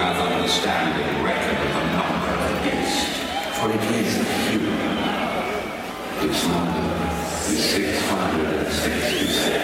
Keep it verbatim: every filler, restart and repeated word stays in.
have understanding reckon the number of the beast, for it is human. Its number is six hundred sixty-six.